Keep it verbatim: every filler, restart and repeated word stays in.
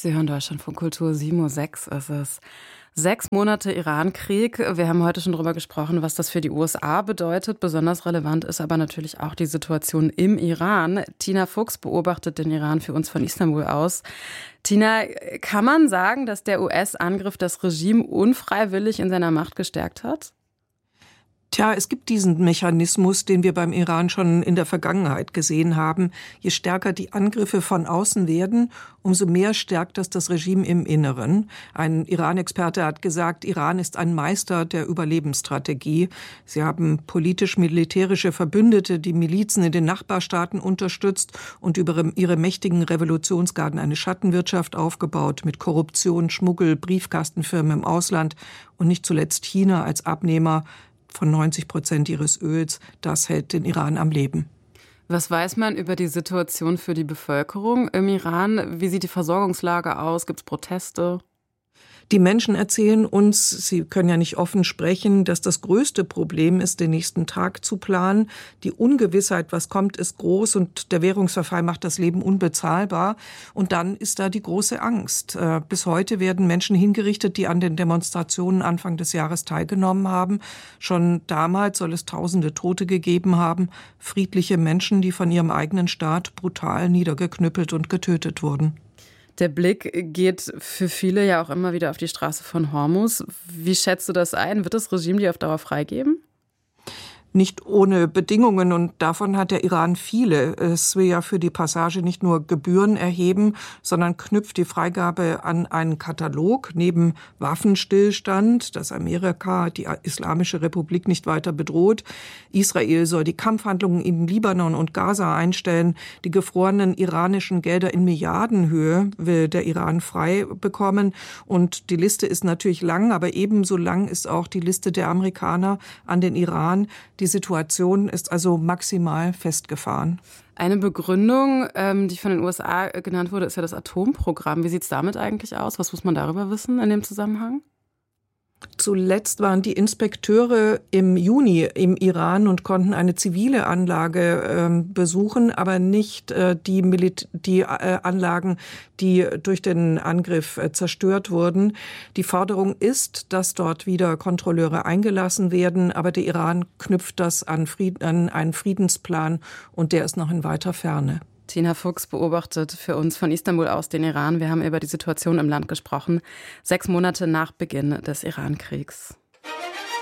Sie hören Deutschlandfunk Kultur, sieben Uhr sechs ist es. Sechs Monate Iran-Krieg. Wir haben heute schon darüber gesprochen, was das für die U S A bedeutet. Besonders relevant ist aber natürlich auch die Situation im Iran. Tina Fuchs beobachtet den Iran für uns von Istanbul aus. Tina, kann man sagen, dass der U S-Angriff das Regime unfreiwillig in seiner Macht gestärkt hat? Tja, es gibt diesen Mechanismus, den wir beim Iran schon in der Vergangenheit gesehen haben. Je stärker die Angriffe von außen werden, umso mehr stärkt das das Regime im Inneren. Ein Iran-Experte hat gesagt, Iran ist ein Meister der Überlebensstrategie. Sie haben politisch-militärische Verbündete, die Milizen in den Nachbarstaaten unterstützt und über ihre mächtigen Revolutionsgarden eine Schattenwirtschaft aufgebaut mit Korruption, Schmuggel, Briefkastenfirmen im Ausland und nicht zuletzt China als Abnehmer von neunzig Prozent ihres Öls. Das hält den Iran am Leben. Was weiß man über die Situation für die Bevölkerung im Iran? Wie sieht die Versorgungslage aus? Gibt es Proteste? Die Menschen erzählen uns, sie können ja nicht offen sprechen, dass das größte Problem ist, den nächsten Tag zu planen. Die Ungewissheit, was kommt, ist groß und der Währungsverfall macht das Leben unbezahlbar. Und dann ist da die große Angst. Bis heute werden Menschen hingerichtet, die an den Demonstrationen Anfang des Jahres teilgenommen haben. Schon damals soll es tausende Tote gegeben haben. Friedliche Menschen, die von ihrem eigenen Staat brutal niedergeknüppelt und getötet wurden. Der Blick geht für viele ja auch immer wieder auf die Straße von Hormuz. Wie schätzt du das ein? Wird das Regime die auf Dauer freigeben? Nicht ohne Bedingungen, und davon hat der Iran viele. Es will ja für die Passage nicht nur Gebühren erheben, sondern knüpft die Freigabe an einen Katalog. Neben Waffenstillstand, dass Amerika die Islamische Republik nicht weiter bedroht. Israel soll die Kampfhandlungen in Libanon und Gaza einstellen. Die gefrorenen iranischen Gelder in Milliardenhöhe will der Iran frei bekommen. Und die Liste ist natürlich lang, aber ebenso lang ist auch die Liste der Amerikaner an den Iran. Die Situation ist also maximal festgefahren. Eine Begründung, ähm, die von den U S A genannt wurde, ist ja das Atomprogramm. Wie sieht es damit eigentlich aus? Was muss man darüber wissen in dem Zusammenhang? Zuletzt waren die Inspekteure im Juni im Iran und konnten eine zivile Anlage äh, besuchen, aber nicht äh, die, Milit- die äh, Anlagen, die durch den Angriff äh, zerstört wurden. Die Forderung ist, dass dort wieder Kontrolleure eingelassen werden, aber der Iran knüpft das an, Fried- an einen Friedensplan und der ist noch in weiter Ferne. Tina Fuchs beobachtet für uns von Istanbul aus den Iran. Wir haben über die Situation im Land gesprochen, sechs Monate nach Beginn des Iran-Kriegs.